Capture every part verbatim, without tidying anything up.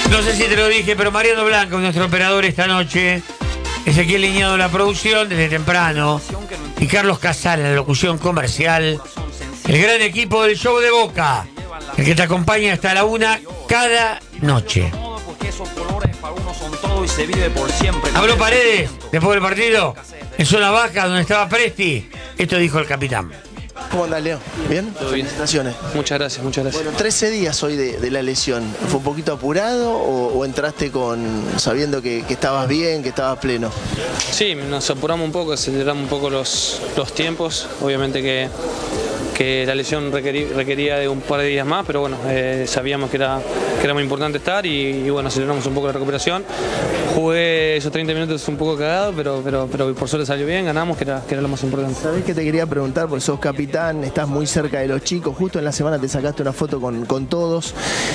No sé si te lo dije, pero Mariano Blanco, nuestro operador esta noche, Ezequiel Liñado la producción desde temprano y Carlos Casal en la locución comercial, el gran equipo del Show de Boca, el que te acompaña hasta la una cada noche. Habló Paredes después del partido en zona baja donde estaba Presti. Esto dijo el capitán. ¿Cómo andás, Leo? ¿Bien? Todo bien. Felicitaciones. Muchas gracias, muchas gracias. Bueno, trece días hoy de, de la lesión. ¿Fue un poquito apurado o, o entraste con sabiendo que, que estabas bien, que estabas pleno? Sí, nos apuramos un poco, aceleramos un poco los, los tiempos. Obviamente que, que la lesión requerí, requería de un par de días más, pero bueno, eh, sabíamos que era, que era muy importante estar y, y bueno, aceleramos un poco la recuperación. Jugué esos treinta minutos un poco cagado, pero, pero, pero por suerte salió bien, ganamos, que era, que era lo más importante. ¿Sabés que te quería preguntar? Porque sos capitán, estás muy cerca de los chicos. Justo en la semana te sacaste una foto con, con todos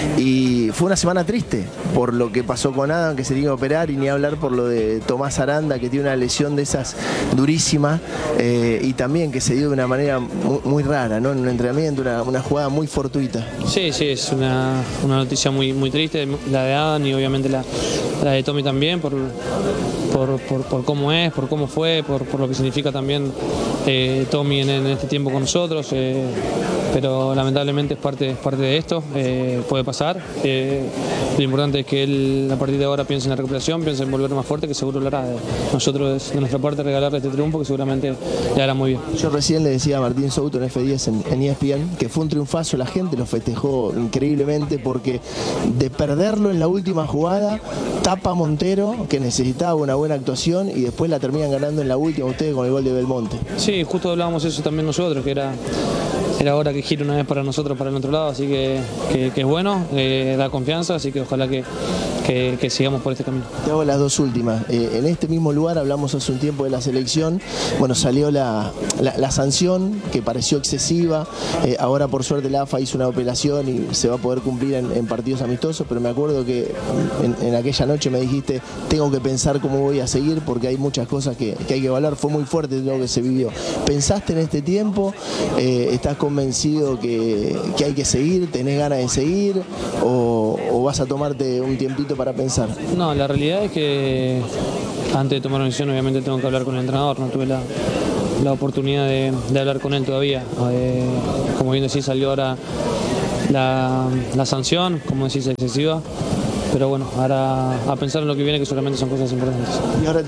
y fue una semana triste por lo que pasó con Adam, que se tiene que operar, y ni hablar por lo de Tomás Aranda, que tiene una lesión de esas durísima eh, y también que se dio de una manera muy, muy rara, ¿no? En un entrenamiento, una, una jugada muy fortuita. Sí, sí, es una, una noticia muy, muy triste, la de Adam y obviamente la, la de Tommy también, por, por, por, por cómo es, por cómo fue, por, por lo que significa también eh, Tommy en, en este tiempo con nosotros, eh, pero lamentablemente es parte, es parte de esto, eh, puede pasar. Eh, lo importante es que él a partir de ahora piense en la recuperación, piense en volver más fuerte, que seguro lo hará. Nosotros, de nuestra parte, regalarle este triunfo que seguramente le hará muy bien. Yo recién le decía a Martín Souto en F diez en, en E S P N que fue un triunfazo, la gente lo festejó increíblemente porque de perderlo en la última jugada, tapa a Montero, que necesitaba una buena actuación, y después la terminan ganando en la última ustedes con el gol de Belmonte. Sí, justo hablábamos eso también nosotros, que era, era hora que gire una vez para nosotros, para el otro lado, así que, que, que es bueno, eh, da confianza, así que ojalá que, que, que sigamos por este camino. Te hago las dos últimas. Eh, en este mismo lugar hablamos hace un tiempo de la selección, bueno, salió la, la, la sanción que pareció excesiva, eh, ahora por suerte la A F A hizo una apelación y se va a poder cumplir en, en partidos amistosos, pero me acuerdo que en, en aquella noche me dijiste, tengo que pensar cómo voy a seguir porque hay muchas cosas que, que hay que evaluar. Fue muy fuerte lo que se vivió. ¿Pensaste en este tiempo? Eh, ¿Estás convencido que, que hay que seguir? ¿Tenés ganas de seguir? ¿O, o vas a tomarte un tiempito para pensar? No, la realidad es que antes de tomar una decisión obviamente tengo que hablar con el entrenador, no tuve la, la oportunidad de, de hablar con él todavía. Eh, como bien decís, salió ahora la, la sanción, como decís, excesiva, pero bueno, ahora a pensar en lo que viene, que solamente son cosas importantes. Y ahora